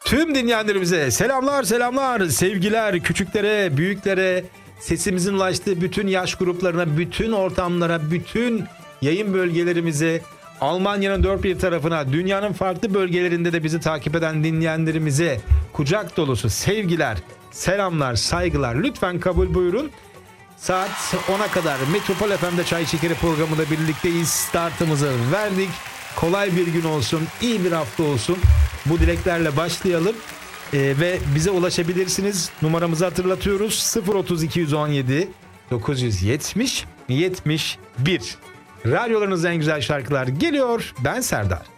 Tüm dinleyenlerimize selamlar, sevgiler, küçüklere, büyüklere, sesimizin ulaştığı bütün yaş gruplarına, bütün ortamlara, bütün yayın bölgelerimize, Almanya'nın dört bir tarafına, dünyanın farklı bölgelerinde de bizi takip eden dinleyenlerimize kucak dolusu sevgiler, selamlar, saygılar. Lütfen kabul buyurun. Saat 10'a kadar Metropol FM'de Çay Şekeri programında birlikteyiz. Startımızı verdik. Kolay bir gün olsun, iyi bir hafta olsun. Bu dileklerle başlayalım. Ve bize ulaşabilirsiniz. Numaramızı hatırlatıyoruz. 03217 970 71. Radyolarınızda en güzel şarkılar geliyor. Ben Serdar.